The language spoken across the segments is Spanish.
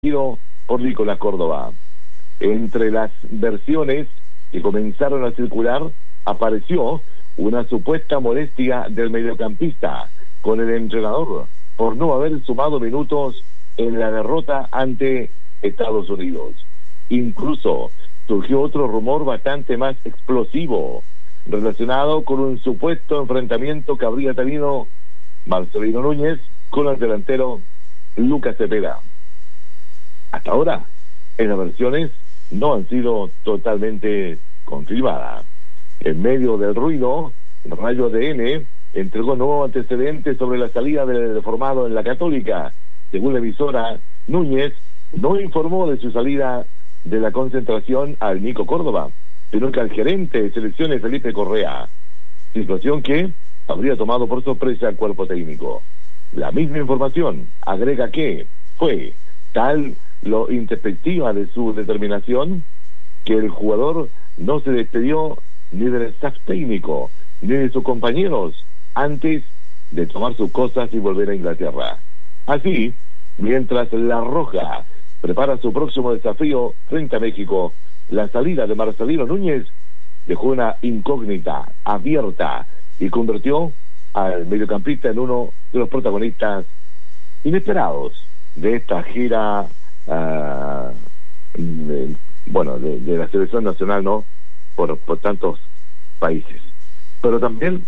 dirigido por Nicolás Córdoba. Entre las versiones que comenzaron a circular apareció una supuesta molestia del mediocampista con el entrenador por no haber sumado minutos en la derrota ante Estados Unidos. Incluso surgió otro rumor bastante más explosivo relacionado con un supuesto enfrentamiento que habría tenido Marcelino Núñez con el delantero Lucas Cepeda. Hasta ahora, las versiones no han sido totalmente confirmadas. En medio del ruido, Rayo ADN entregó nuevos antecedentes sobre la salida del formado en la Católica. Según la emisora, Núñez no informó de su salida de la concentración al Nico Córdoba, sino que al gerente de selecciones Felipe Correa, situación que habría tomado por sorpresa al cuerpo técnico. La misma información agrega que fue tal lo introspectiva de su determinación que el jugador no se despidió ni del staff técnico ni de sus compañeros antes de tomar sus cosas y volver a Inglaterra. Así, mientras La Roja prepara su próximo desafío frente a México, la salida de Marcelino Núñez dejó una incógnita abierta y convirtió al mediocampista en uno de los protagonistas inesperados de esta gira de la selección nacional, ¿no? Por tantos países. Pero también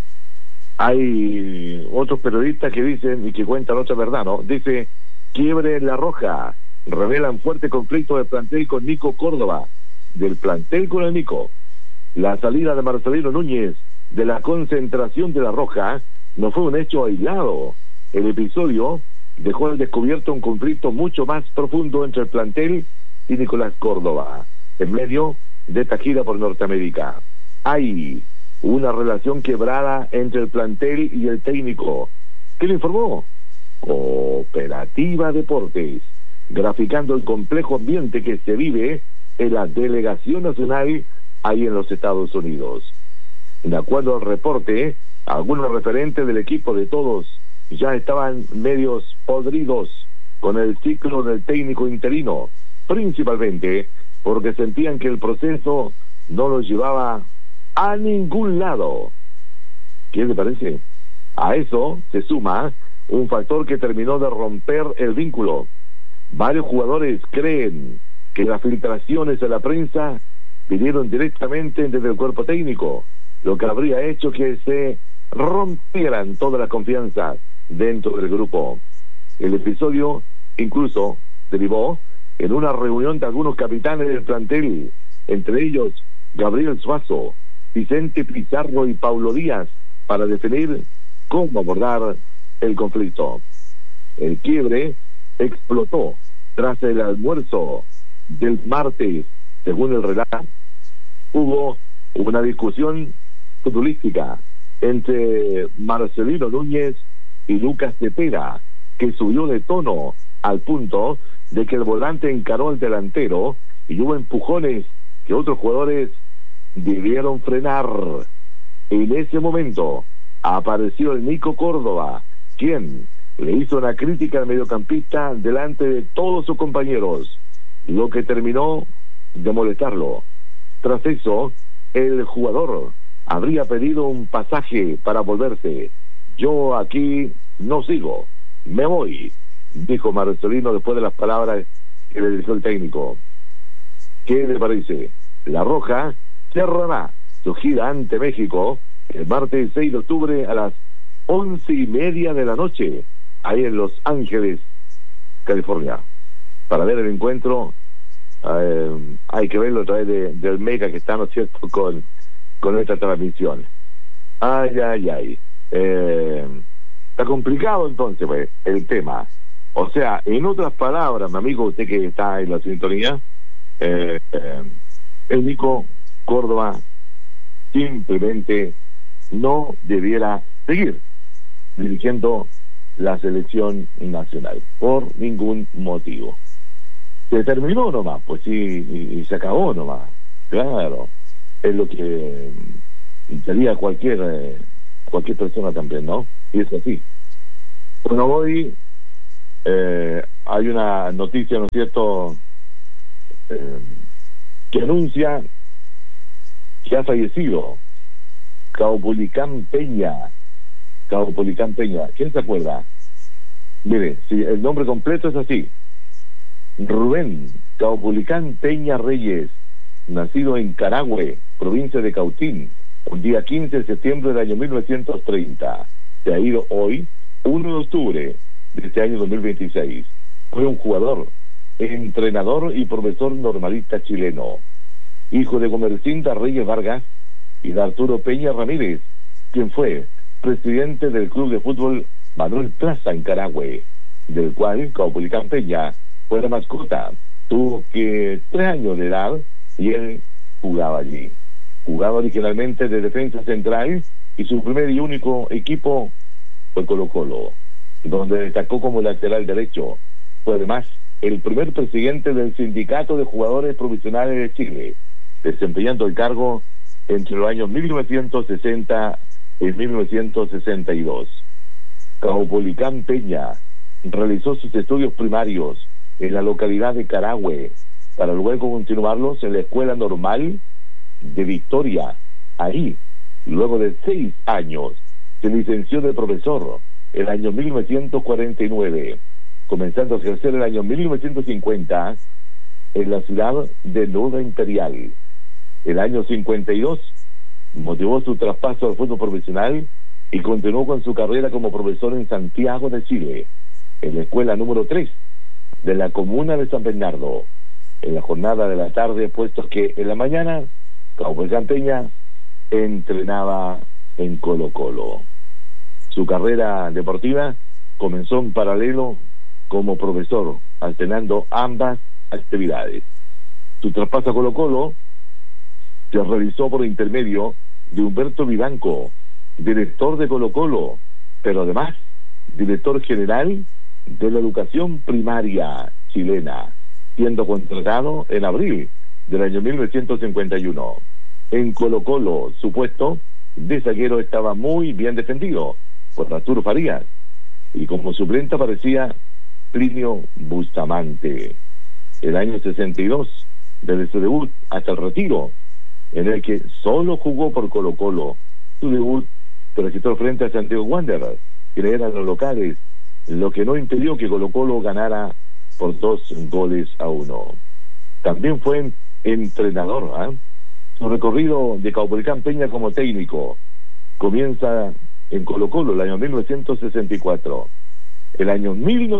hay otros periodistas que dicen y que cuentan otra verdad, ¿no? Dice: quiebre en La Roja, revelan fuerte conflicto del plantel con Nico Córdoba, del plantel con el Nico. La salida de Marcelino Núñez de la concentración de La Roja no fue un hecho aislado. El episodio dejó al descubierto un conflicto mucho más profundo entre el plantel y Nicolás Córdoba, en medio de esta gira por Norteamérica. Hay una relación quebrada entre el plantel y el técnico. ¿Qué le informó? Cooperativa Deportes, graficando el complejo ambiente que se vive en la delegación nacional ahí en los Estados Unidos. De acuerdo al reporte, algunos referentes del equipo de todos ya estaban medios podridos con el ciclo del técnico interino, principalmente porque sentían que el proceso no los llevaba a ningún lado. ¿Qué le parece? A eso se suma un factor que terminó de romper el vínculo. Varios jugadores creen que las filtraciones a la prensa vinieron directamente desde el cuerpo técnico, lo que habría hecho que se rompieran toda la confianza dentro del grupo. El episodio incluso derivó en una reunión de algunos capitanes del plantel, entre ellos Gabriel Suazo, Vicente Pizarro y Paulo Díaz, para definir cómo abordar el conflicto. El quiebre explotó tras el almuerzo del martes. Según el relato, hubo una discusión futbolística entre Marcelino Núñez y Lucas Cepeda, que subió de tono al punto de que el volante encaró al delantero y hubo empujones que otros jugadores debieron frenar. En ese momento apareció el Nico Córdoba, quien le hizo una crítica al mediocampista delante de todos sus compañeros, lo que terminó de molestarlo. Tras eso, el jugador habría pedido un pasaje para volverse. Yo aquí no sigo, me voy, dijo Marcelino después de las palabras que le dirigió el técnico. ¿Qué le parece? La Roja cerrará su gira ante México el martes 6 de octubre a las 11:30 de la noche, ahí en Los Ángeles, California. Para ver el encuentro, hay que verlo a través del Mega que está, ¿no es cierto?, con esta transmisión. Ay. Está complicado entonces, pues, el tema. O sea, en otras palabras, mi amigo, usted que está en la sintonía, el Nico Córdoba simplemente no debiera seguir dirigiendo la selección nacional por ningún motivo. Se terminó nomás, pues sí, y se acabó nomás. Claro, es lo que sería cualquier persona también, ¿no? Y es así. Bueno, voy hay una noticia, ¿no es cierto?, que anuncia que ha fallecido Caupolicán Peña. Caupolicán Peña, ¿quién se acuerda? Mire, si el nombre completo es así: Rubén Caupolicán Peña Reyes, nacido en Carahue, provincia de Cautín, un día 15 de septiembre del año 1930. Se ha ido hoy, 1 de octubre de este año 2026. Fue un jugador, entrenador y profesor normalista chileno, hijo de Gomercinda Reyes Vargas y de Arturo Peña Ramírez, quien fue presidente del club de fútbol Manuel Plaza en Carahue, del cual Caupolicán Peña fue la mascota. Tuvo 3 años de edad y él jugaba allí. Jugaba originalmente de defensa central y su primer y único equipo fue Colo-Colo, donde destacó como lateral derecho. Fue además el primer presidente del Sindicato de Jugadores Profesionales de Chile, desempeñando el cargo entre los años 1960 y 1962. Caupolicán Peña realizó sus estudios primarios en la localidad de Carahue, para luego continuarlos en la Escuela Normal de Victoria. Ahí, luego de 6 años, se licenció de profesor el año 1949, comenzando a ejercer el año 1950 en la ciudad de Nueva Imperial. El año 52 motivó su traspaso al fútbol profesional y continuó con su carrera como profesor en Santiago de Chile, en la escuela número 3 de la comuna de San Bernardo, en la jornada de la tarde, puesto que en la mañana Caupolicán Peña entrenaba en Colo-Colo. Su carrera deportiva comenzó en paralelo como profesor, alternando ambas actividades. Su traspaso a Colo-Colo se realizó por intermedio de Humberto Vivanco, director de Colo-Colo, pero además director general de la educación primaria chilena, siendo contratado en abril del año 1951. En Colo-Colo, su puesto de zaguero estaba muy bien defendido por Arturo Farías, y como suplente aparecía Plinio Bustamante. El año 62, desde su debut hasta el retiro, en el que solo jugó por Colo-Colo, su debut se registró frente a Santiago Wanderers, que eran los locales, lo que no impidió que Colo-Colo ganara por 2-1. También fue entrenador. Su recorrido de Caupolicán Peña como técnico comienza en Colo-Colo el año 1964. El año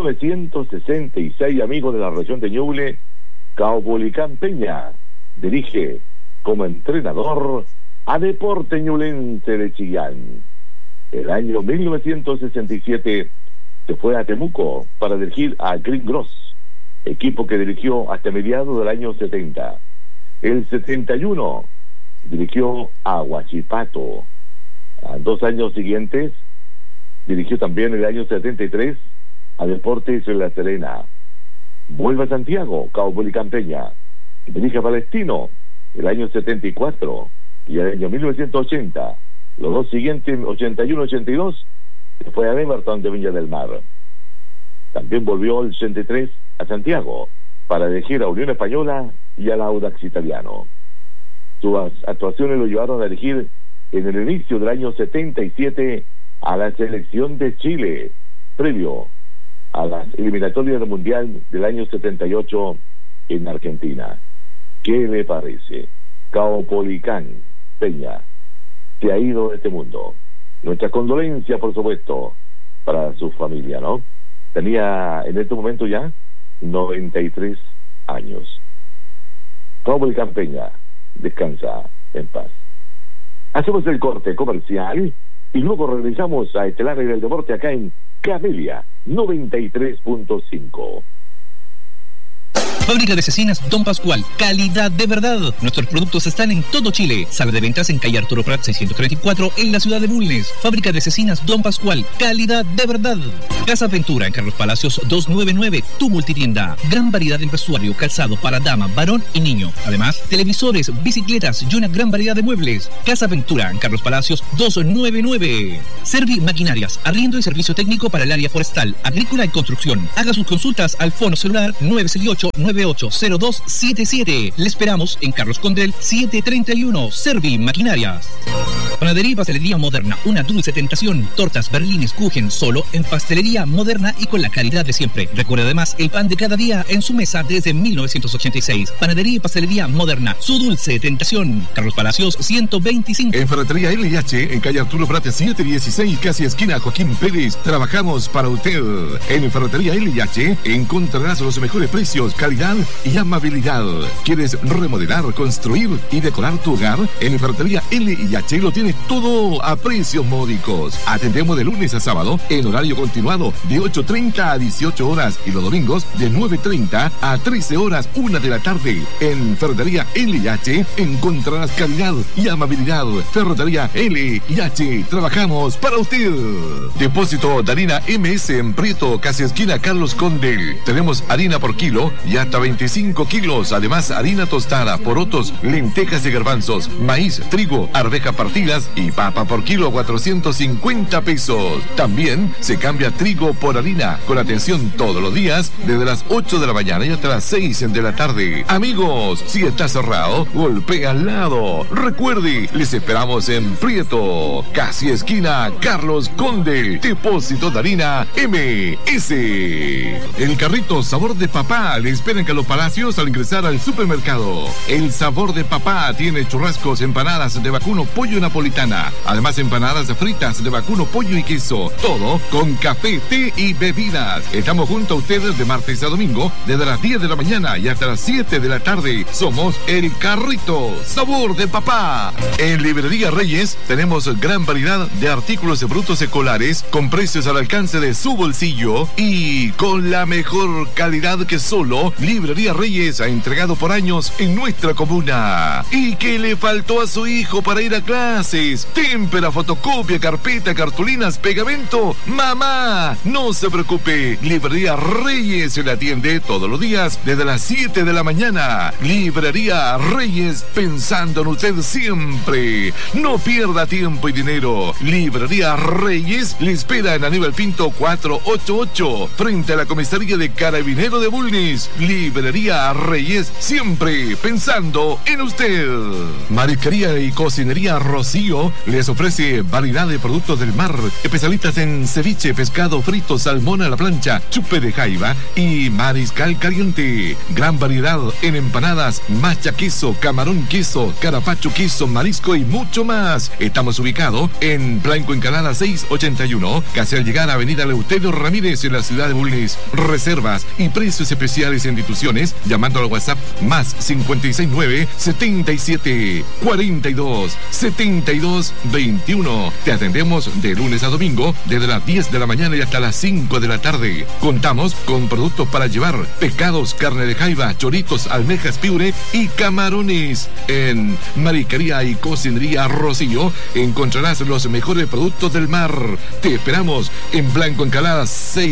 1966, amigo de la región de Ñuble, Caupolicán Peña dirige como entrenador a Deporte Ñublense de Chillán. El año 1967 se fue a Temuco para dirigir a Green Gross, equipo que dirigió hasta mediados del año 70. El 71 dirigió a Huachipato. A 2 años siguientes dirigió también el año 73 a Deportes La Serena. Vuelve a Santiago, Caupolicán Peña, dirige a Palestino el año 74 y el año 1980. Los 2 siguientes, 81-82, se fue a Everton de Viña del Mar. También volvió el 83 a Santiago para dirigir a Unión Española y al Audax Italiano. Sus actuaciones lo llevaron a dirigir en el inicio del año 77 a la selección de Chile, previo a las eliminatorias del Mundial del año 78 en Argentina. ¿Qué le parece? Caupolicán Peña se ha ido de este mundo. Nuestra condolencia, por supuesto, para su familia, ¿no? Tenía en este momento ya 93 años. Caupolicán Peña descansa en paz. Hacemos el corte comercial y luego regresamos a Estelares del Deporte acá en Camelia 93.5. Fábrica de cecinas Don Pascual, calidad de verdad. Nuestros productos están en todo Chile. Sala de ventas en calle Arturo Prat 634 en la ciudad de Bulnes. Fábrica de cecinas Don Pascual, calidad de verdad. Casa Ventura en Carlos Palacios 299, tu multitienda. Gran variedad en vestuario, calzado para dama, varón y niño. Además, televisores, bicicletas y una gran variedad de muebles. Casa Ventura en Carlos Palacios 299. Servi Maquinarias, arriendo y servicio técnico para el área forestal, agrícola y construcción. Haga sus consultas al fono celular 968-980277. Le esperamos en Carlos Condel 731. Servi Maquinarias. Panadería y Pastelería Moderna, una dulce tentación. Tortas, berlines, kuchen, solo en Pastelería Moderna y con la calidad de siempre. Recuerde además el pan de cada día en su mesa desde 1986. Panadería y Pastelería Moderna, su dulce tentación. Carlos Palacios 125. En Ferretería LH, en calle Arturo Prat 716, casi esquina Joaquín Pérez, trabajamos para usted. En Ferretería LH encontrarás los mejores precios, calidad y amabilidad. ¿Quieres remodelar, construir y decorar tu hogar? En Ferretería LH lo tienes todo a precios módicos. Atendemos de lunes a sábado en horario continuado de 8:30 a 18 horas y los domingos de 9:30 a 13 horas 1 de la tarde. En Ferretería LH encontrarás calidad y amabilidad. Ferretería LH, trabajamos para usted. Depósito de harina MS en Prieto, casi esquina Carlos Condel. Tenemos harina por kilo y hasta 25 kilos. Además, harina tostada, porotos, lentejas y garbanzos, maíz, trigo, arveja partidas y papa por kilo 450 pesos. También se cambia trigo por harina, con atención todos los días desde las 8 de la mañana y hasta las 6 de la tarde. Amigos, si está cerrado, golpea al lado. Recuerde, les esperamos en Prieto, casi esquina Carlos Condel. Depósito de harina MS. El carrito Sabor de Papá le espera en Carlos Palacios al ingresar al supermercado. El Sabor de Papá tiene churrascos, empanadas de vacuno, pollo y napolitana. Además, empanadas fritas de vacuno, pollo y queso. Todo con café, té y bebidas. Estamos junto a ustedes de martes a domingo, desde las 10 de la mañana y hasta las 7 de la tarde. Somos el carrito Sabor de Papá. En Librería Reyes tenemos gran variedad de artículos brutos escolares con precios al alcance de su bolsillo y con la mejor calidad que solo Librería Reyes ha entregado por años en nuestra comuna. ¿Y qué le faltó a su hijo para ir a clases? Témpera, fotocopia, carpeta, cartulinas, pegamento. Mamá, no se preocupe. Librería Reyes se le atiende todos los días desde las 7 de la mañana. Librería Reyes, pensando en usted siempre. No pierda tiempo y dinero. Librería Reyes le espera en Aníbal Pinto 488, frente a la comisaría de Carabinero de Bulnes. Librería Reyes, siempre pensando en usted. Marisquería y Cocinería Rocío les ofrece variedad de productos del mar, especialistas en ceviche, pescado frito, salmón a la plancha, chupe de jaiba y mariscal caliente. Gran variedad en empanadas, macha queso, camarón queso, carapacho queso, marisco y mucho más. Estamos ubicados en Blanco Encalada 681, casi al llegar a Avenida Eleuterio Ramírez en la ciudad de Bulnes. Reservas y precios especiales en instituciones llamando al WhatsApp más 569 77 42 72 21. Te atendemos de lunes a domingo desde las 10 de la mañana y hasta las 5 de la tarde. Contamos con productos para llevar: pescados, carne de jaiba, choritos, almejas, piure y camarones. En Marisquería y Cocinería Rocío encontrarás los mejores productos del mar. Te esperamos en Blanco Encalada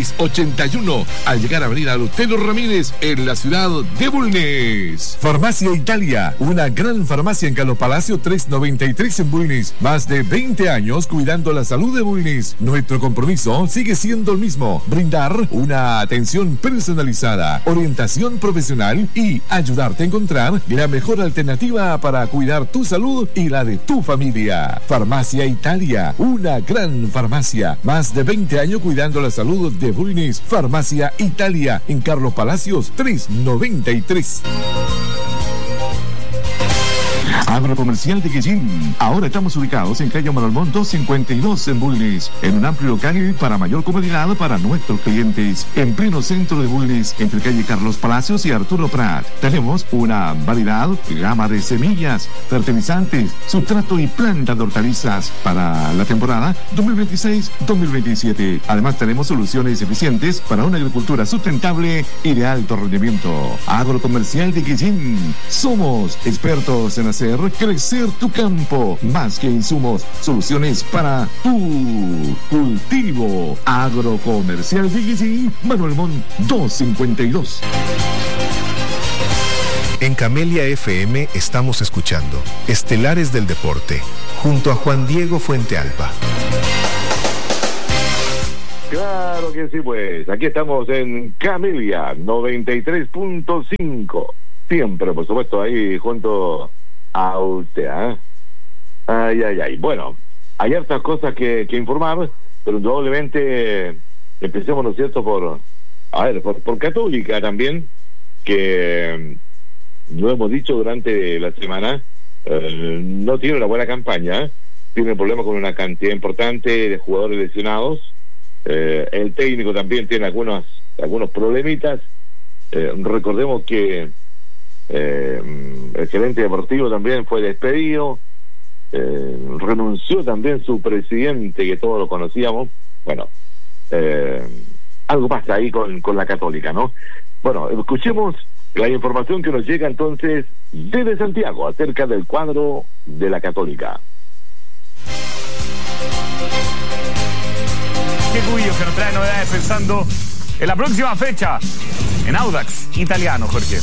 681 al llegar a Avenida Eleuterio Ramírez en la ciudad de Bulnes. Farmacia Italia, una gran farmacia en Carlos Palacio 393 en Bulnes. Más de 20 años cuidando la salud de Bulnes. Nuestro compromiso sigue siendo el mismo: brindar una atención personalizada, orientación profesional y ayudarte a encontrar la mejor alternativa para cuidar tu salud y la de tu familia. Farmacia Italia, una gran farmacia. Más de 20 años cuidando la salud de Bulnes. Farmacia Italia en Carlos Palacios 393. Agrocomercial de Guillín. Ahora estamos ubicados en calle Maralmón 252 en Bulnes, en un amplio local para mayor comodidad para nuestros clientes. En pleno centro de Bulnes, entre calle Carlos Palacios y Arturo Prat. Tenemos una variedad, gama de semillas, fertilizantes, sustrato y plantas de hortalizas para la temporada 2026-2027. Además tenemos soluciones eficientes para una agricultura sustentable y de alto rendimiento. Agrocomercial de Guillín. Somos expertos en hacer crecer tu campo. Más que insumos, soluciones para tu cultivo. Agrocomercial de Guillín, Manuel Montt 252. En Camelia FM estamos escuchando Estelares del Deporte, junto a Juan Diego Fuentealba. Claro que sí, pues. Aquí estamos en Camelia 93.5. Siempre, por supuesto, ahí junto a usted, ¿eh? Ay. Bueno, hay hartas cosas que informar, pero indudablemente empecemos, ¿no es cierto?, por Católica también, que lo hemos dicho durante la semana, no tiene una buena campaña, tiene problemas con una cantidad importante de jugadores lesionados. El técnico también tiene algunos problemitas. Recordemos que el gerente deportivo también fue despedido, renunció también su presidente, que todos lo conocíamos. Bueno, algo pasa ahí con la Católica, ¿no? Bueno, escuchemos la información que nos llega entonces desde Santiago acerca del cuadro de la Católica. Qué Cubillos que nos trae novedades pensando en la próxima fecha en Audax Italiano, Jorge.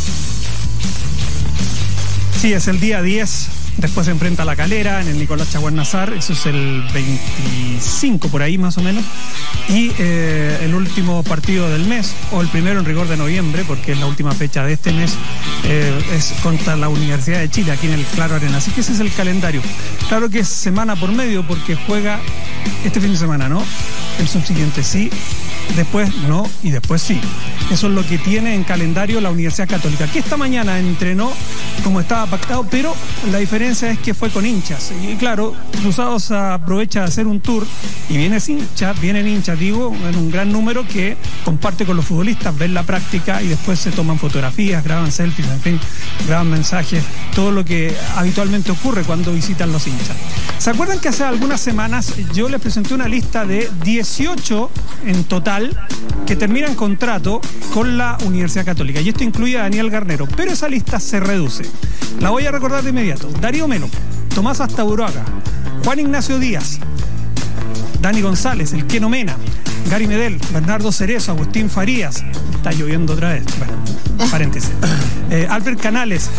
Sí, es el día 10. Después se enfrenta a La Calera en el Nicolás Chaguarnazar. Eso es el 25 por ahí más o menos. Y el último partido del mes, o el primero en rigor de noviembre, porque es la última fecha de este mes, es contra la Universidad de Chile, aquí en el Claro Arena. Así que ese es el calendario. Claro que es semana por medio, porque juega este fin de semana, ¿no? El subsiguiente sí, después no y después sí. Eso es lo que tiene en calendario la Universidad Católica, que esta mañana entrenó como estaba pactado, pero la diferencia es que fue con hinchas. Y claro, Cruzados aprovecha de hacer un tour y vienen hinchas, digo, en un gran número, que comparte con los futbolistas, ven la práctica y después se toman fotografías, graban selfies, en fin, graban mensajes, todo lo que habitualmente ocurre cuando visitan los hinchas. ¿Se acuerdan que hace algunas semanas yo les presenté una lista de 18 en total que terminan contrato con la Universidad Católica? Y esto incluye a Daniel Garnero, pero esa lista se reduce. La voy a recordar de inmediato. Darío Melo, Tomás Astaburuaga, Juan Ignacio Díaz, Dani González, el Keno Mena, Gary Medel, Bernardo Cerezo, Agustín Farías, está lloviendo otra vez, bueno, paréntesis, Albert Canales,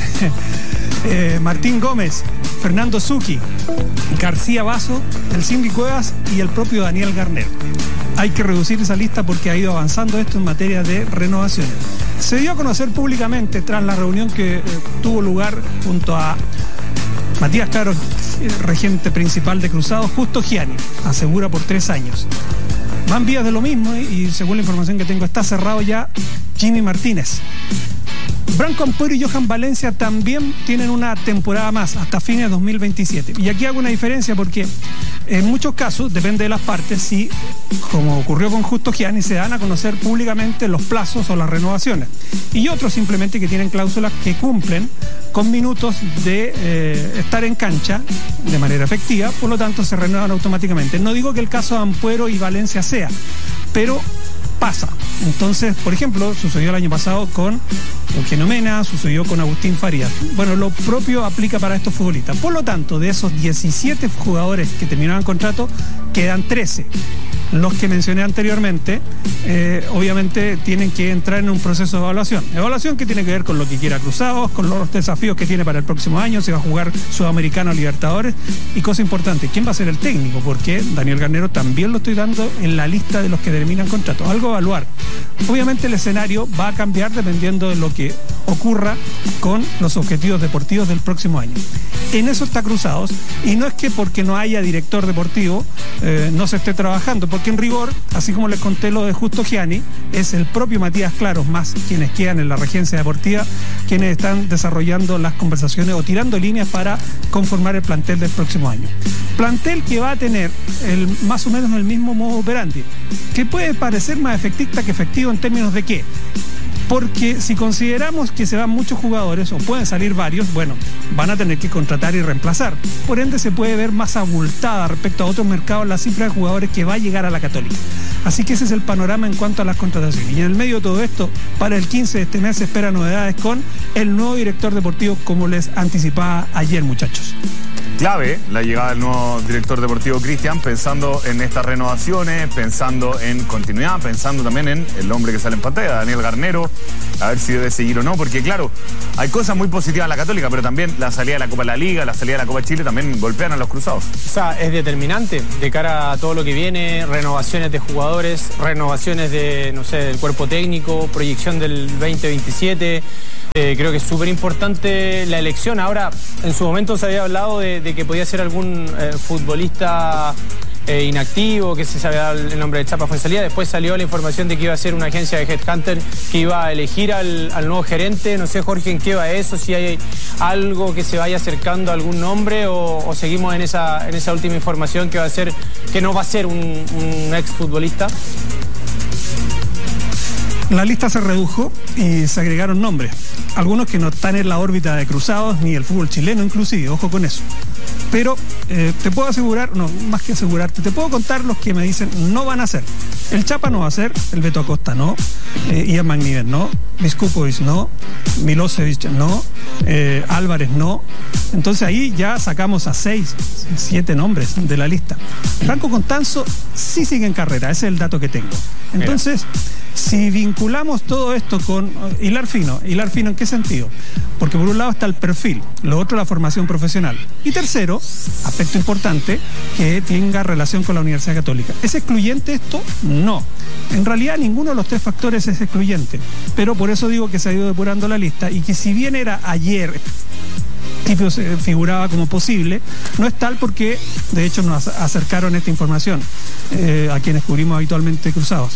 Martín Gómez, Fernando Zucchi, García Basso, el Cindy Cuevas y el propio Daniel Garnero. Hay que reducir esa lista porque ha ido avanzando esto en materia de renovaciones. Se dio a conocer públicamente tras la reunión que tuvo lugar junto a Matías Caro, regente principal de Cruzados, Justo Gianni, asegura por 3 años. Van vías de lo mismo y según la información que tengo está cerrado ya Jimmy Martínez. Branco Ampuero y Johan Valencia también tienen una temporada más, hasta fines de 2027. Y aquí hago una diferencia porque en muchos casos, depende de las partes, si, como ocurrió con Justo Gianni, se dan a conocer públicamente los plazos o las renovaciones. Y otros simplemente que tienen cláusulas que cumplen con minutos de estar en cancha de manera efectiva, por lo tanto se renuevan automáticamente. No digo que el caso de Ampuero y Valencia sea, pero pasa. Entonces, por ejemplo, sucedió el año pasado con Eugenio Mena, sucedió con Agustín Farías. Bueno, lo propio aplica para estos futbolistas. Por lo tanto, de esos 17 jugadores que terminaron contrato, quedan 13. Los que mencioné anteriormente, obviamente tienen que entrar en un proceso de evaluación. Evaluación que tiene que ver con lo que quiera Cruzados, con los desafíos que tiene para el próximo año, si va a jugar Sudamericano, Libertadores, y cosa importante, ¿quién va a ser el técnico? Porque Daniel Garnero también lo estoy dando en la lista de los que terminan contratos. Algo a evaluar. Obviamente el escenario va a cambiar dependiendo de lo que ocurra con los objetivos deportivos del próximo año. En eso está Cruzados, y no es que porque no haya director deportivo no se esté trabajando, porque en rigor, así como les conté lo de Justo Gianni, es el propio Matías Claros, más quienes quedan en la regencia deportiva, quienes están desarrollando las conversaciones o tirando líneas para conformar el plantel del próximo año. Plantel que va a tener más o menos el mismo modo operandi, que puede parecer más efectista que efectivo en términos de qué. Porque si consideramos que se van muchos jugadores, o pueden salir varios, bueno, van a tener que contratar y reemplazar. Por ende, se puede ver más abultada respecto a otros mercados la cifra de jugadores que va a llegar a la Católica. Así que ese es el panorama en cuanto a las contrataciones. Y en el medio de todo esto, para el 15 de este mes se esperan novedades con el nuevo director deportivo, como les anticipaba ayer, muchachos. Clave la llegada del nuevo director deportivo Cristian, pensando en estas renovaciones, pensando en continuidad, pensando también en el hombre que sale en pantalla, Daniel Garnero, a ver si debe seguir o no, porque claro, hay cosas muy positivas en la Católica, pero también la salida de la Copa de la Liga, la salida de la Copa de Chile también golpean a los cruzados. O sea, es determinante de cara a todo lo que viene, renovaciones de jugadores, renovaciones de, no sé, del cuerpo técnico, proyección del 2027. Creo que es súper importante la elección. Ahora, en su momento se había hablado de que podía ser algún futbolista inactivo, que se sabía el nombre de Chapa Fuenzalía. Después salió la información de que iba a ser una agencia de Headhunter que iba a elegir al nuevo gerente. No sé, Jorge, en qué va eso, si hay algo que se vaya acercando a algún nombre o seguimos en esa última información que no va a ser un exfutbolista. La lista se redujo y se agregaron nombres. Algunos que no están en la órbita de Cruzados ni el fútbol chileno inclusive, ojo con eso. Pero te puedo asegurar, no, más que asegurarte, te puedo contar los que me dicen no van a ser. El Chapa no va a ser, el Beto Acosta no, Ian McNiven no, Viskupovic no, Milosevic no, Álvarez no. Entonces ahí ya sacamos a 6, 7 nombres de la lista. Franco Constanzo sí sigue en carrera, ese es el dato que tengo. Entonces, si vinculamos todo esto con hilar fino, ¿en qué sentido? Porque por un lado está el perfil, lo otro la formación profesional. Y tercero, aspecto importante, que tenga relación con la Universidad Católica. ¿Es excluyente esto? No. En realidad ninguno de los tres factores es excluyente, pero por eso digo que se ha ido depurando la lista y que si bien era ayer figuraba como posible, no es tal porque de hecho nos acercaron esta información a quienes cubrimos habitualmente Cruzados.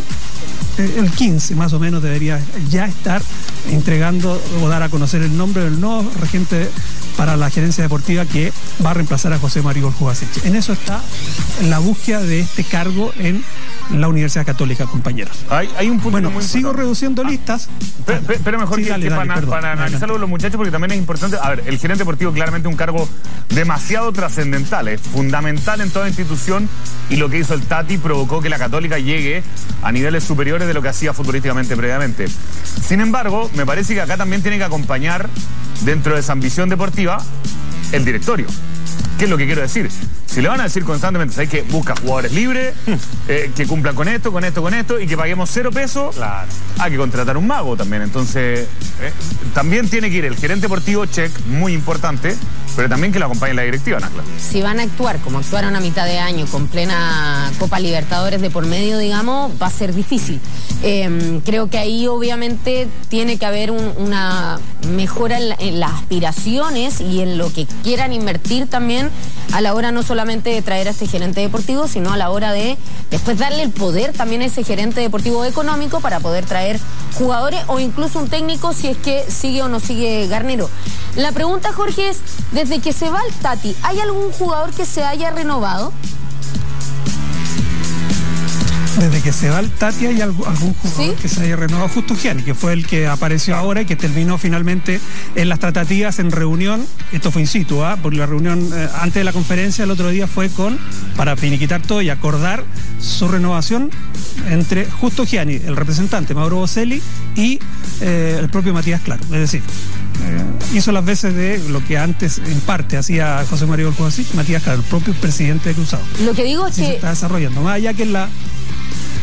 El 15 más o menos debería ya estar entregando o dar a conocer el nombre del nuevo regente para la gerencia deportiva que va a reemplazar a José Mario Jubasic. En eso está la búsqueda de este cargo en la Universidad Católica, compañeros. Hay un punto bueno, muy sigo reduciendo listas. Pero mejor sí, para analizarlo los muchachos, porque también es importante. A ver, el gerente deportivo claramente un cargo demasiado trascendental, es fundamental en toda institución, y lo que hizo el Tati provocó que la Católica llegue a niveles superiores de lo que hacía futbolísticamente previamente. Sin embargo, me parece que acá también tiene que acompañar, dentro de esa ambición deportiva, el directorio. ¿Qué es lo que quiero decir? Si le van a decir constantemente, ¿sabes qué? Busca jugadores libres, que cumplan con esto, y que paguemos 0 pesos, claro, hay que contratar un mago también. Entonces, también tiene que ir el gerente deportivo, check, muy importante, pero también que lo acompañe la directiva, Nacla. Si van a actuar como actuaron a mitad de año, con plena Copa Libertadores de por medio, digamos, va a ser difícil. Creo que ahí obviamente tiene que haber una mejora en las aspiraciones y en lo que quieran invertir también a la hora no solamente de traer a este gerente deportivo, sino a la hora de después darle el poder también a ese gerente deportivo económico para poder traer jugadores o incluso un técnico si es que sigue o no sigue Garnero. La pregunta, Jorge, es, desde que se va el Tati, ¿hay algún jugador que se haya renovado? Desde que se va el Tati hay algún jugador que se haya renovado. Justo Gianni, que fue el que apareció ahora y que terminó finalmente en las tratativas en reunión. Esto fue in situ, porque la reunión antes de la conferencia el otro día fue para finiquitar todo y acordar su renovación entre Justo Gianni, el representante Mauro Boselli, y el propio Matías Claro. Es decir, hizo las veces de lo que antes en parte hacía José Mario Jubasic, Matías Claro, el propio presidente de Cruzado. Lo que digo es que se está desarrollando, más allá que en la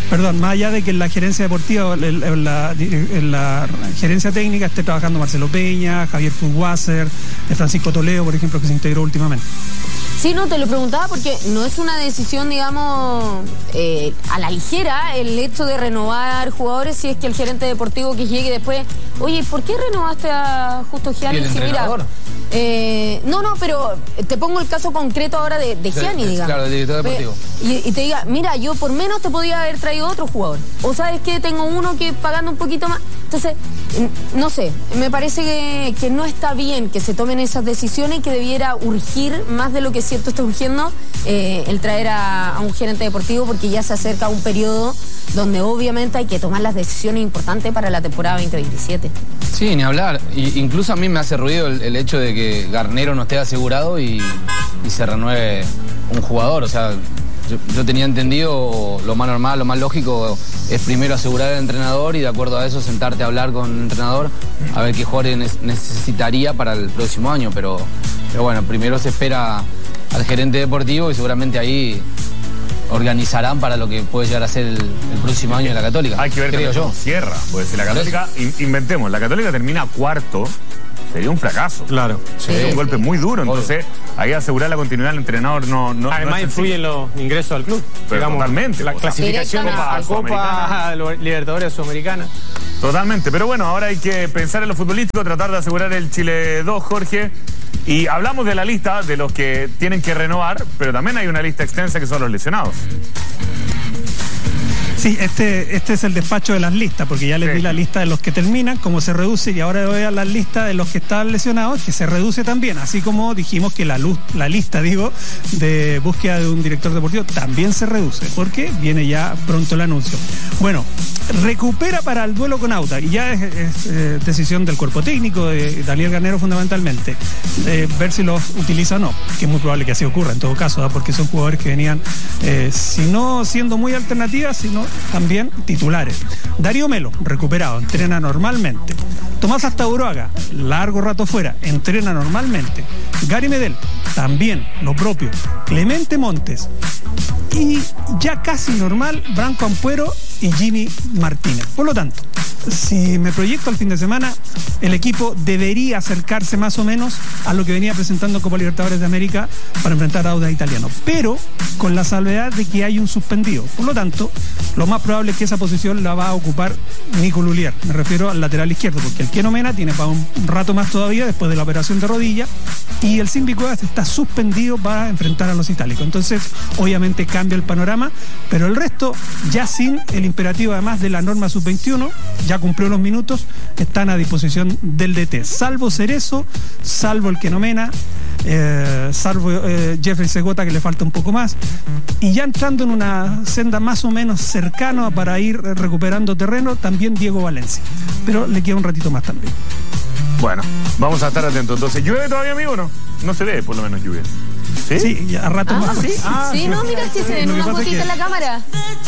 Perdón, más allá de que en la gerencia deportiva, en la gerencia técnica esté trabajando Marcelo Peña, Javier Fulwasser, Francisco Toledo, por ejemplo, que se integró últimamente. Sí, no, te lo preguntaba porque no es una decisión, digamos, a la ligera el hecho de renovar jugadores si es que el gerente deportivo que llegue después, oye, ¿por qué renovaste a Justo Gianni? ¿Y el entrenador? No, pero te pongo el caso concreto ahora de Gianni, digamos. Claro, del director deportivo. Y te diga, mira, yo por menos te podía haber traído otro jugador. O sabes que tengo uno que pagando un poquito más. Entonces, no sé, me parece que no está bien que se tomen esas decisiones y que debiera urgir más de lo que cierto está urgiendo el traer a un gerente deportivo, porque ya se acerca un periodo donde obviamente hay que tomar las decisiones importantes para la temporada 2027. Sí, ni hablar. Incluso a mí me hace ruido el hecho de que Garnero no esté asegurado y se renueve un jugador. O sea, yo tenía entendido, lo más normal, lo más lógico es primero asegurar al entrenador y de acuerdo a eso sentarte a hablar con el entrenador a ver qué jugadores necesitaría para el próximo año. Pero bueno, primero se espera al gerente deportivo y seguramente ahí organizarán para lo que puede llegar a ser el próximo año de la Católica. Hay que ver cómo cierra, pues si la Católica, inventemos, la Católica termina cuarto, sería un fracaso. Claro. Sería un golpe muy duro, entonces ahí asegurar la continuidad del entrenador no además influyen los ingresos al club. Pero digamos, totalmente. La clasificación a Copa Libertadores Sudamericana. Totalmente, pero bueno, ahora hay que pensar en lo futbolístico, tratar de asegurar el Chile 2, Jorge. Y hablamos de la lista de los que tienen que renovar, pero también hay una lista extensa que son los lesionados. Sí, este es el despacho de las listas, porque ya les di la lista de los que terminan, cómo se reduce, y ahora voy a la lista de los que están lesionados, que se reduce también, así como dijimos que la lista de búsqueda de un director deportivo también se reduce, porque viene ya pronto el anuncio. Bueno, recupera para el duelo con Audax, y ya es decisión del cuerpo técnico, de Daniel Garnero fundamentalmente, ver si los utiliza o no, que es muy probable que así ocurra en todo caso, porque son jugadores que venían, si no siendo muy alternativas, sino también titulares. Darío Melo, recuperado, entrena normalmente. Tomás Astauroaga, largo rato fuera, entrena normalmente. Gary Medel, también, lo propio. Clemente Montes. Y ya casi normal, Branco Ampuero y Jimmy Martínez. Por lo tanto, si me proyecto al fin de semana, el equipo debería acercarse más o menos a lo que venía presentando Copa Libertadores de América para enfrentar a Audax Italiano, pero con la salvedad de que hay un suspendido. Por lo tanto, lo más probable es que esa posición la va a ocupar Nico Lulier. Me refiero al lateral izquierdo, porque el Keno Mena tiene para un rato más todavía después de la operación de rodilla, y el Simbi Cuevas está suspendido para enfrentar a los itálicos. Entonces, obviamente cambia el panorama, pero el resto, ya sin el imperativo además de la norma sub-21, ya cumplió los minutos, están a disposición del DT, salvo Cerezo, salvo el Keno Mena, salvo Jeffrey Segota, que le falta un poco más, y ya entrando en una senda más o menos cercana para ir recuperando terreno, también Diego Valencia, pero le queda un ratito más también. Bueno, vamos a estar atentos. Entonces, ¿llueve todavía, amigo, o no? No se ve, por lo menos, lluvia. ¿Sí? Sí, a rato más. ¿Sí? Sí, no, mira, si se ven una fotita en la cámara.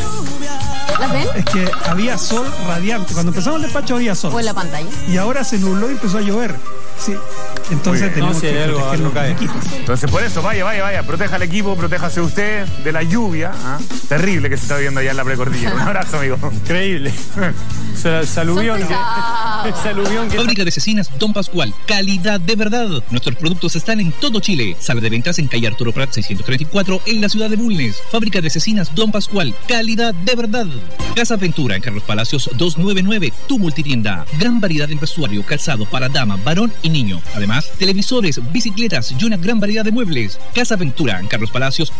¿Las ven? Es que había sol radiante. Cuando empezamos el despacho había sol. O en la pantalla. Y ahora se nubló y empezó a llover. Sí. Entonces tenemos que proteger los equipos. Entonces, por eso, vaya. Proteja al equipo, protéjase usted de la lluvia. Terrible que se está viendo allá en la precordillera. Un abrazo, amigo. Increíble. Saluvión. Fábrica de cecinas Don Pascual. Calidad de verdad. Nuestros productos están en todo Chile. Sala de ventas en calle Arturo Prat 634 en la ciudad de Bulnes. Fábrica de cecinas Don Pascual. Calidad de verdad. Casa Ventura en Carlos Palacios 299. Tu multitienda. Gran variedad en vestuario, calzado para dama, varón y niño. Además, televisores, bicicletas y una gran variedad de muebles. Casa Ventura en Carlos Palacios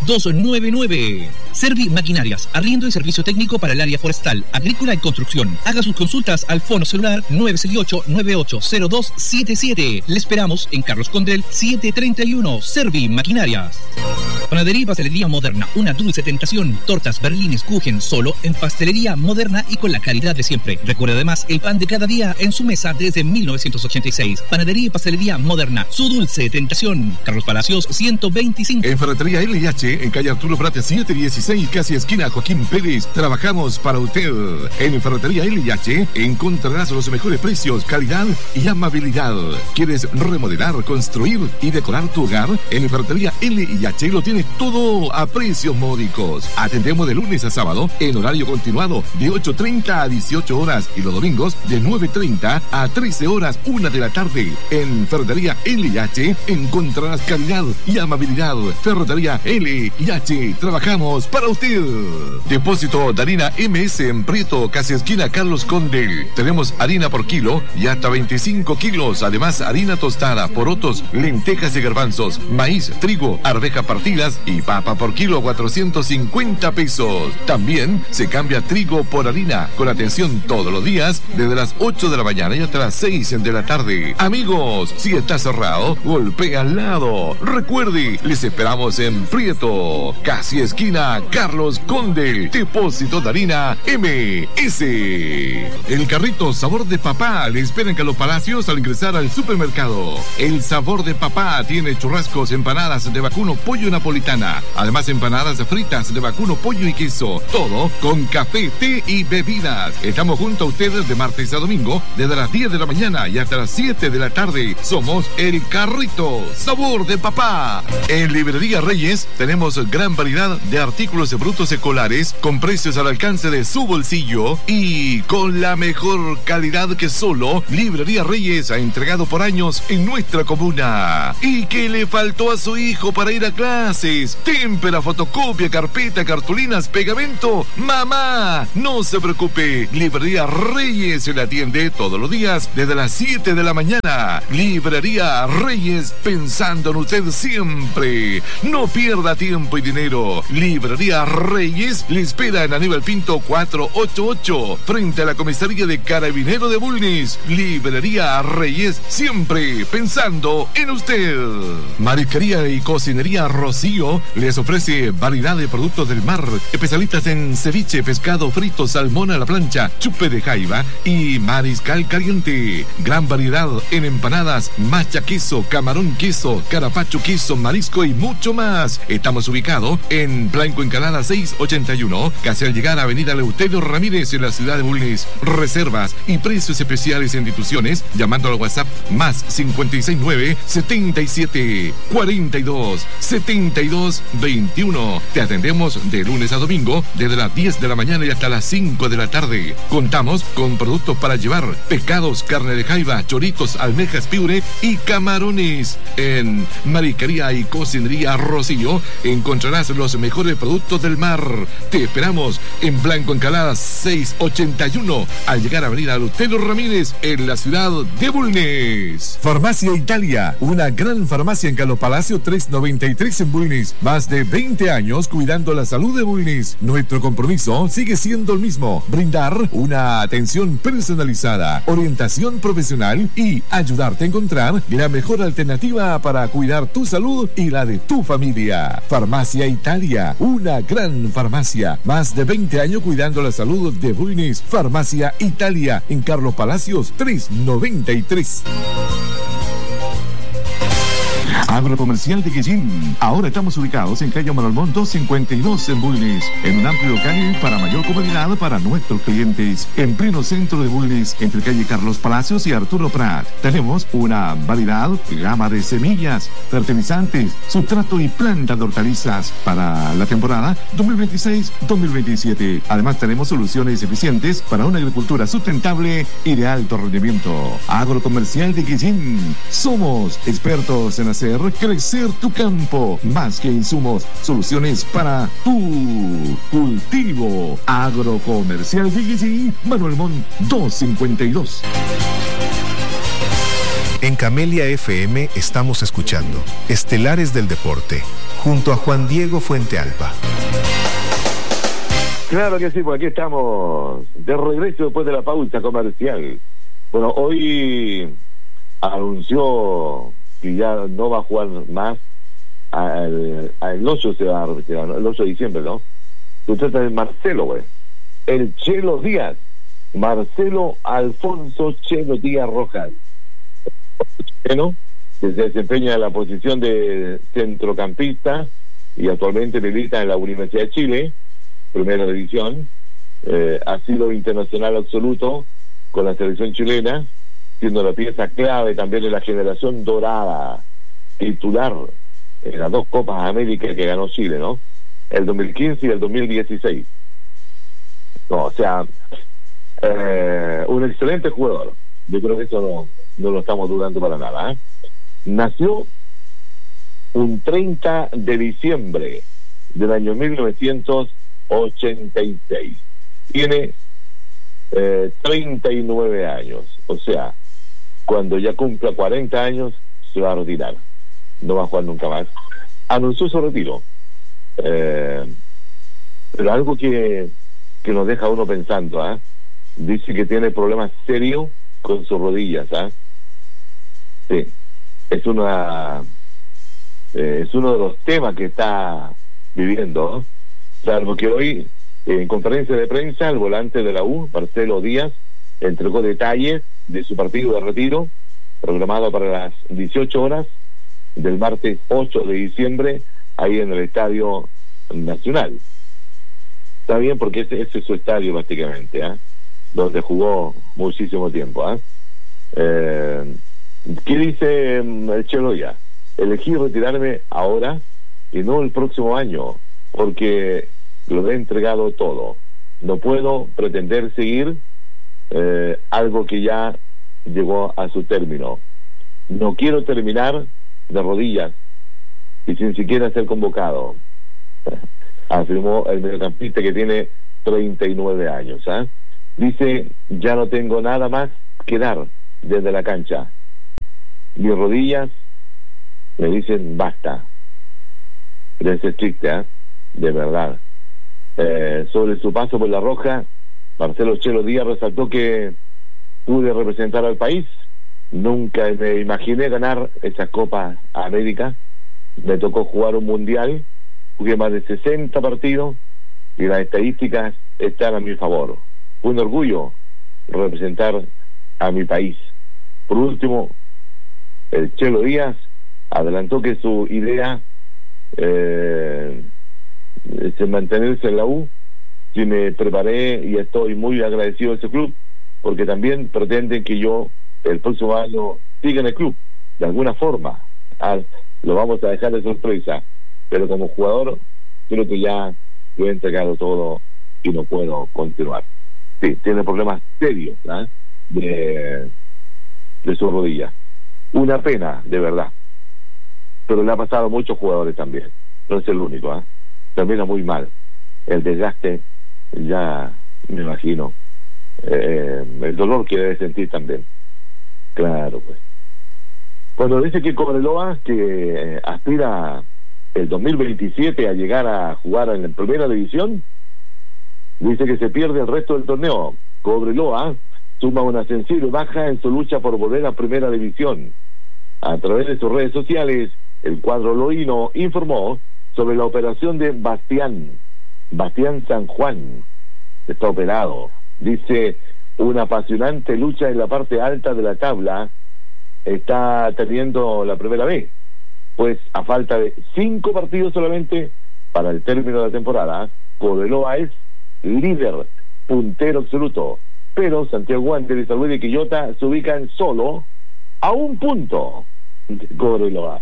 299. Servi Maquinarias. Arriendo y servicio técnico para el área forestal, agrícola y construcción. Haga sus consultas al fono celular 968-980277. Le esperamos en Carlos Condrel 731. Servi Maquinarias. Panadería y Pastelería Moderna, una dulce tentación. Tortas, berlines, kuchen, solo en Pastelería Moderna y con la calidad de siempre. Recuerde además el pan de cada día en su mesa desde 1986. Panadería y Pastelería Moderna, su dulce tentación. Carlos Palacios 125. En Ferretería LH, en calle Arturo Prat 716, casi esquina Joaquín Pérez, trabajamos para usted. En Ferretería LH encontrarás los mejores precios, calidad y amabilidad. ¿Quieres remodelar, construir y decorar tu hogar? En Ferretería LH lo tienes tienes todo a precios módicos. Atendemos de lunes a sábado en horario continuado de 8:30 a 18 horas y los domingos de 9:30 a 13 horas, 1 de la tarde. En Ferretería L&H encontrarás calidad y amabilidad. Ferretería L&H, trabajamos para usted. Depósito de harina MS en Prieto, casi esquina Carlos Conde. Tenemos harina por kilo y hasta 25 kilos. Además, harina tostada, porotos, lentejas y garbanzos, maíz, trigo, arveja partidas y papa por kilo, 450 pesos. También se cambia trigo por harina, con atención todos los días, desde las 8 de la mañana y hasta las 6 de la tarde. Amigos, si está cerrado, golpea al lado. Recuerde, les esperamos en Prieto, casi esquina Carlos Conde. Depósito de harina MS. El carrito Sabor de Papá le espera en Carlos Palacios al ingresar al supermercado. El Sabor de Papá tiene churrascos, empanadas de vacuno, pollo napolitana. Además, empanadas fritas de vacuno, pollo y queso. Todo con café, té y bebidas. Estamos junto a ustedes de martes a domingo, desde las 10 de la mañana y hasta las 7 de la tarde. Somos el carrito Sabor de Papá. En Librería Reyes tenemos gran variedad de artículos brutos escolares con precios al alcance de su bolsillo y con la mejor calidad que solo Librería Reyes ha entregado por años en nuestra comuna. ¿Y qué le faltó a su hijo para ir a clases? Témpera, fotocopia, carpeta, cartulinas, pegamento. Mamá, no se preocupe. Librería Reyes se le atiende todos los días desde las 7 de la mañana. Librería Reyes, pensando en usted siempre. No pierda tiempo y dinero. Librería Reyes le espera en Aníbal Pinto 488, frente a la comisaría de Carabinero de Bulnes. Librería Reyes, siempre pensando en usted. Marisquería y Cocinería Rocío les ofrece variedad de productos del mar, especialistas en ceviche, pescado frito, salmón a la plancha, chupe de jaiba y mariscal caliente. Gran variedad en empanadas, macha queso, camarón queso, carapacho queso, marisco y mucho más. Estamos ubicados en Blanco Encalada 681, casi al llegar a Avenida Eleuterio Ramírez en la ciudad de Bulnes. Reservas y precios especiales en instituciones llamando al WhatsApp más 569 77 42 72 21. Te atendemos de lunes a domingo desde las 10 de la mañana y hasta las 5 de la tarde. Contamos con productos para llevar, pescados, carne de jaiba, choritos, almejas, piure y camarones. En Marisquería y Cocinería Rocío encontrarás los mejores productos del mar. Te esperamos en Blanco Encalada 681 al llegar a Avenida Eleuterio Ramírez en la ciudad de Bulnes. Farmacia Italia, una gran farmacia en Carlos Palacio 393 en Bulnes. Más de 20 años cuidando la salud de Bulnes. Nuestro compromiso sigue siendo el mismo: brindar una atención personalizada, orientación profesional y ayudarte a encontrar la mejor alternativa para cuidar tu salud y la de tu familia. Farmacia Italia, una gran farmacia. Más de 20 años cuidando la salud de Bulnes. Farmacia Italia en Carlos Palacios 393. Agrocomercial de Guillín. Ahora estamos ubicados en calle Marolmón 252 en Bulnes, en un amplio local para mayor comodidad para nuestros clientes. En pleno centro de Bulnes, entre calle Carlos Palacios y Arturo Prat. Tenemos una variedad, gama de semillas, fertilizantes, sustrato y plantas de hortalizas para la temporada 2026-2027. Además tenemos soluciones eficientes para una agricultura sustentable y de alto rendimiento. Agrocomercial de Guillín. Somos expertos en hacer crecer tu campo. Más que insumos, soluciones para tu cultivo. Agrocomercial de Guillín, Manuel Montt 252. En Camelia FM estamos escuchando Estelares del Deporte, junto a Juan Diego Fuentealba. Claro que sí, pues aquí estamos de regreso después de la pausa comercial. Bueno, hoy anunció que ya no va a jugar más el 8 se va a retirar, ¿no? El 8 de diciembre, ¿no? Se trata de Marcelo, güey. El Chelo Díaz. Marcelo Alfonso Chelo Díaz Rojas. Bueno, que se desempeña en la posición de centrocampista y actualmente milita en la Universidad de Chile, primera división. Ha sido internacional absoluto con la selección chilena, siendo la pieza clave también de la generación dorada, titular en las 2 Copas América que ganó Chile, ¿no? El 2015 y el 2016. No, o sea, un excelente jugador. Yo creo que eso no lo estamos dudando para nada, ¿eh? Nació un 30 de diciembre del año 1986. Tiene 39 años. O sea, cuando ya cumpla 40 años, se va a retirar. No va a jugar nunca más. Anunció su retiro. Pero algo que nos deja uno pensando, ¿eh? Dice que tiene problemas serios con sus rodillas, ¿eh? Sí. Es uno de los temas que está viviendo, ¿no? Salvo que hoy, en conferencia de prensa, el volante de la U, Marcelo Díaz, entregó detalles de su partido de retiro, programado para las 18 horas del martes 8 de diciembre, ahí en el Estadio Nacional. Está bien, porque ese es su estadio prácticamente, ¿eh? Donde jugó muchísimo tiempo, ¿eh? ¿Qué dice el Chelo ya? Elegí retirarme ahora y no el próximo año, porque lo he entregado todo. No puedo pretender seguir algo que ya llegó a su término. No quiero terminar de rodillas y sin siquiera ser convocado, afirmó el mediocampista que tiene 39 años, ¿eh? Dice, ya no tengo nada más que dar desde la cancha. Mis rodillas me dicen basta. Es estricta, ¿eh? De verdad. Sobre su paso por La Roja, Marcelo Chelo Díaz resaltó que pude representar al país. Nunca me imaginé ganar esa Copa América. Me tocó jugar un mundial. Jugué más de 60 partidos y las estadísticas están a mi favor. Fue un orgullo representar a mi país. Por último, el Chelo Díaz adelantó que su idea es mantenerse en la U. Y me preparé y estoy muy agradecido a ese club, porque también pretenden que yo el próximo año siga en el club de alguna forma. Lo vamos a dejar de sorpresa, pero como jugador creo que ya lo he entregado todo y no puedo continuar. Sí, tiene problemas serios, ¿eh? de su rodilla. Una pena, de verdad. Pero le ha pasado a muchos jugadores también. No es el único, ¿eh? Termina muy mal. El desgaste, ya me imagino. El dolor que debe sentir también. Claro, pues. Cuando dice que Cobreloa, que aspira el 2027 a llegar a jugar en la primera división, dice que se pierde el resto del torneo. Cobreloa suma una sensible baja en su lucha por volver a primera división. A través de sus redes sociales, el cuadro loíno informó sobre la operación de Bastián San Juan. Está operado. Dice, una apasionante lucha en la parte alta de la tabla está teniendo la primera vez, pues a falta de 5 partidos solamente para el término de la temporada, Cobreloa es líder, puntero absoluto, pero Santiago Wanderers y San Luis de Quillota se ubican solo a 1 punto de Cobreloa.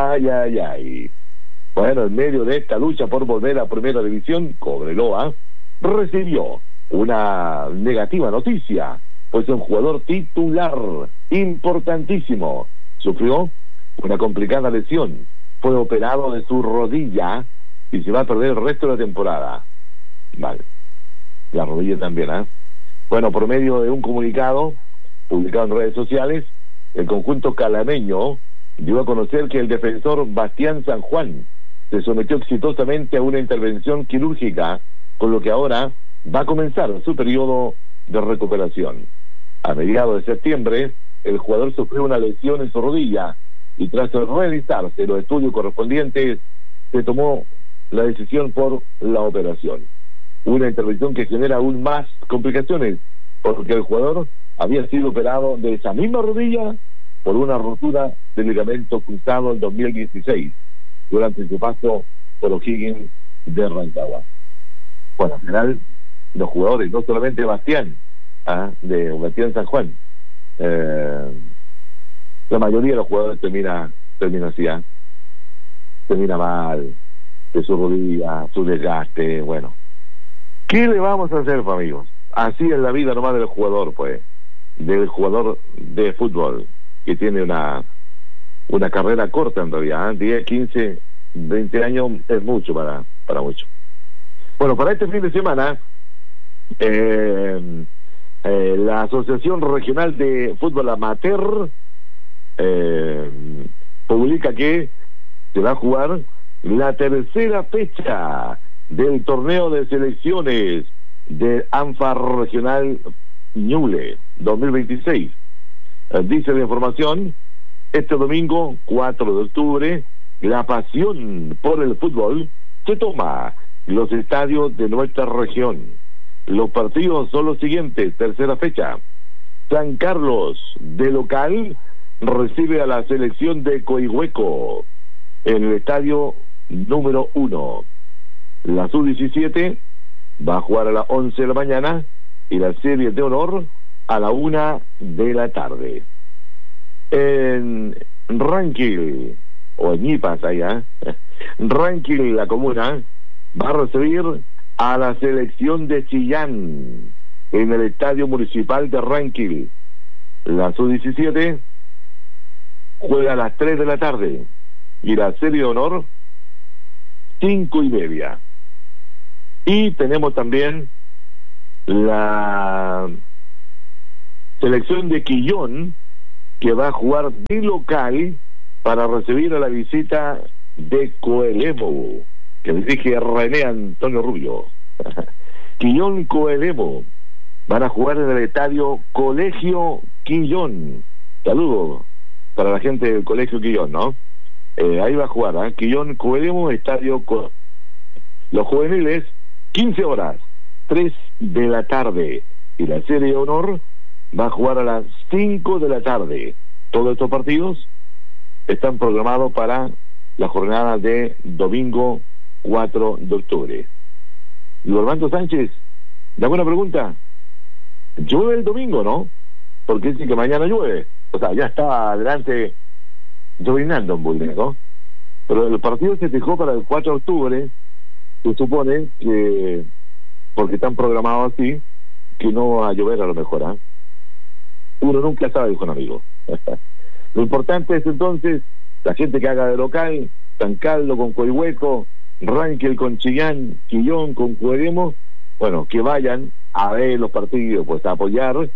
Ay. Bueno, en medio de esta lucha por volver a primera división, Cobreloa recibió una negativa noticia, pues un jugador titular importantísimo sufrió una complicada lesión, fue operado de su rodilla y se va a perder el resto de la temporada. Vale, la rodilla también, ¿eh? Bueno, por medio de un comunicado publicado en redes sociales, el conjunto calameño dio a conocer que el defensor Bastián San Juan se sometió exitosamente a una intervención quirúrgica, con lo que ahora va a comenzar su periodo de recuperación. A mediados de septiembre, el jugador sufrió una lesión en su rodilla y tras realizarse los estudios correspondientes, se tomó la decisión por la operación. Una intervención que genera aún más complicaciones, porque el jugador había sido operado de esa misma rodilla por una rotura del ligamento cruzado en 2016, durante su paso por O'Higgins de Rancagua. Bueno, al final, los jugadores, no solamente Bastián, de Bastián San Juan, la mayoría de los jugadores termina así, se mira mal, de su rodilla, su desgaste, bueno. ¿Qué le vamos a hacer, amigos? Así es la vida nomás del jugador, pues, del jugador de fútbol, que tiene una carrera corta en realidad, 10, 15, 20 años es mucho para mucho. Bueno, para este fin de semana, la Asociación Regional de Fútbol Amateur publica que se va a jugar la tercera fecha del torneo de selecciones del ANFA Regional Ñuble 2026. Dice la información, este domingo 4 de octubre, la pasión por el fútbol se toma los estadios de nuestra región. Los partidos son los siguientes. Tercera fecha, San Carlos de local recibe a la selección de Coihueco en el estadio número 1. La Sub-17 va a jugar a las 11 de la mañana y la serie de honor a la 1 de la tarde. En Ranquil, o en Ñipas allá, Ranquil, la comuna, va a recibir a la selección de Chillán en el estadio municipal de Ranquil. La Sub-17 juega a las 3 de la tarde y la serie de honor 5:30. Y tenemos también la selección de Quillón, que va a jugar de local para recibir a la visita de Coelemo, que dirige René Antonio Rubio. Quillón Coelemo van a jugar en el estadio Colegio Quillón. Saludos para la gente del Colegio Quillón, ¿no? Ahí va a jugar, Quillón Coelemo, estadio los juveniles, 15 horas, 3 de la tarde. Y la serie de honor va a jugar a las 5 de la tarde. Todos estos partidos están programados para la jornada de domingo 4 de octubre. Luis Armando Sánchez, la buena pregunta. Llueve el domingo, ¿no? Porque dicen que mañana llueve. O sea, ya está adelante llovinando en Bulnes, ¿no? Pero el partido se fijó para el 4 de octubre. Se supone que, porque están programados así, que no va a llover a lo mejor, ¿eh? Uno nunca sabe, dijo un amigo. Lo importante es entonces la gente que haga de local, San Carlos con Coihueco, Ranquil con Chillán, Quillón con Coelemo, bueno, que vayan a ver los partidos, pues a apoyar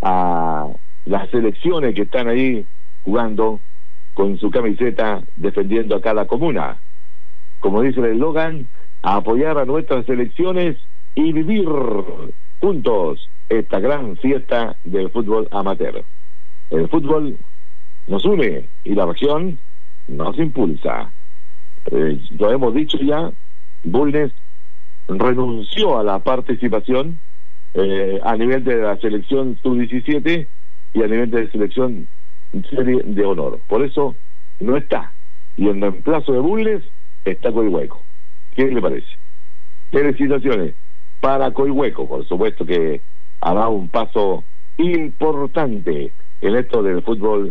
a las selecciones que están ahí jugando con su camiseta defendiendo a cada comuna. Como dice el eslogan, a apoyar a nuestras selecciones y vivir juntos esta gran fiesta del fútbol amateur. El fútbol nos une y la región nos impulsa. Lo hemos dicho ya, Bulnes renunció a la participación a nivel de la selección sub-17 y a nivel de la selección serie de honor. Por eso no está. Y en reemplazo de Bulnes está Coihueco. ¿Qué le parece? Felicitaciones para Coihueco, por supuesto que hará un paso importante en esto del fútbol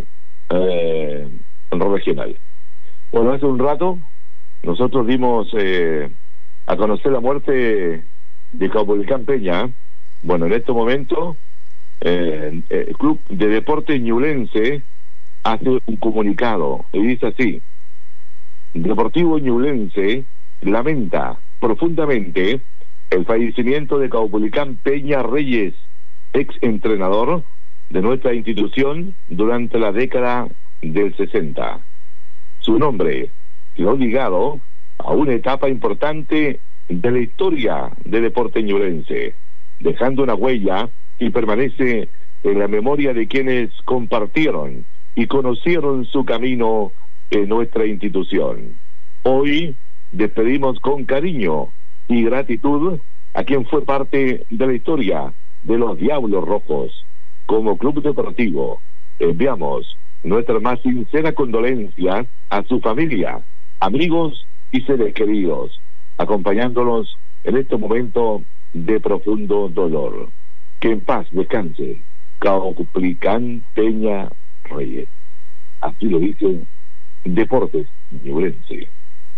regional. Bueno, hace un rato nosotros dimos a conocer la muerte de Caupolicán Peña. Bueno, en este momento el Club de Deportes Ñublense hace un comunicado y dice así: Deportivo Ñublense lamenta profundamente el fallecimiento de Caupolicán Peña Reyes, ex entrenador de nuestra institución durante la década del 60. Su nombre quedó ligado a una etapa importante de la historia del deporte ñublense, dejando una huella y permanece en la memoria de quienes compartieron y conocieron su camino en nuestra institución. Hoy despedimos con cariño y gratitud a quien fue parte de la historia de los Diablos Rojos. Como club deportivo, enviamos nuestra más sincera condolencia a su familia, amigos y seres queridos, acompañándolos en este momento de profundo dolor. Que en paz descanse Caupolicán Peña Reyes. Así lo dice Deportes Ñublense.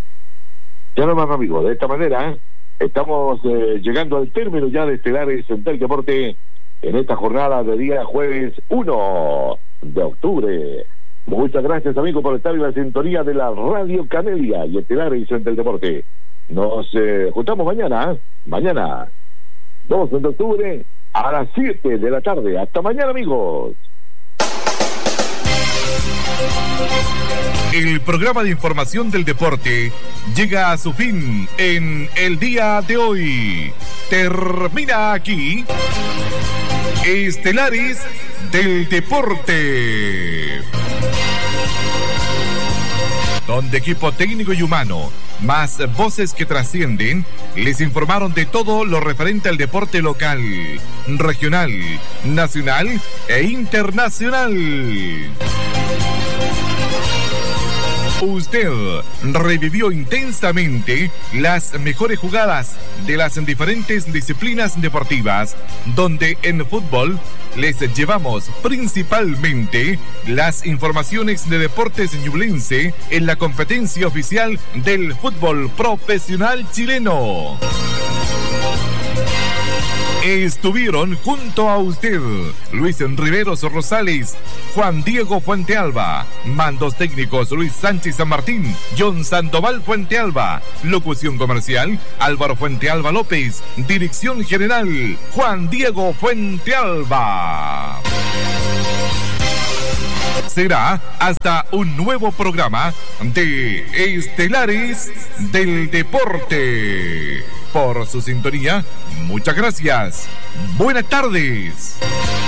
Ya nomás, amigos, de esta manera estamos llegando al término ya de Estelares del Deporte en esta jornada de día jueves 1 de octubre. Muchas gracias, amigos, por estar en la sintonía de la Radio Camelia y Estelares del Deporte. Nos juntamos mañana, 2 de octubre, a las 7 de la tarde. Hasta mañana, amigos. El programa de información del deporte llega a su fin en el día de hoy. Termina aquí Estelares del Deporte, donde equipo técnico y humano, más voces que trascienden, les informaron de todo lo referente al deporte local, regional, nacional e internacional. Usted revivió intensamente las mejores jugadas de las diferentes disciplinas deportivas, donde en fútbol les llevamos principalmente las informaciones de deportes ñublense en la competencia oficial del fútbol profesional chileno. Estuvieron junto a usted Luis Riveros Rosales, Juan Diego Fuentealba, mandos técnicos Luis Sánchez San Martín, John Sandoval Fuentealba, locución comercial Álvaro Fuentealba López, dirección general Juan Diego Fuentealba. Será hasta un nuevo programa de Estelares del Deporte. Por su sintonía, muchas gracias. Buenas tardes.